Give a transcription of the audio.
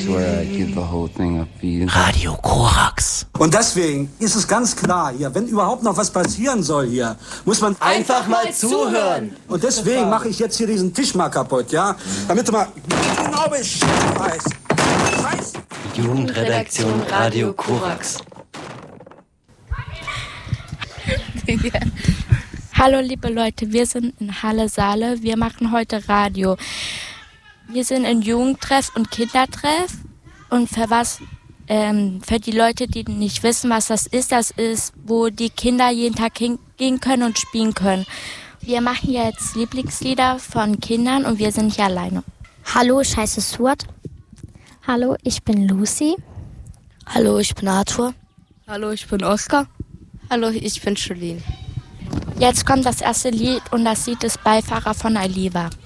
swear I'd give the whole thing up for you. Radio Korax. Und deswegen ist es ganz klar hier, wenn überhaupt noch was passieren soll hier, muss man einfach mal zuhören. Und deswegen mache ich jetzt hier diesen Tisch mal kaputt, ja? Damit du mal genau Bescheid weißt. Scheiß. Jugendredaktion Radio Korax. Hallo liebe Leute, wir sind in Halle Saale. Wir machen heute Radio. Wir sind in Jugendtreff und Kindertreff. Und für die Leute, die nicht wissen, was das ist, wo die Kinder jeden Tag hingehen können und spielen können. Wir machen jetzt Lieblingslieder von Kindern und wir sind hier alleine. Hallo, ich heiße Stuart. Hallo, ich bin Lucy. Hallo, ich bin Arthur. Hallo, ich bin Oskar. Hallo, ich bin Jolene. Jetzt kommt das erste Lied und das Lied ist Beifahrer von Aliva.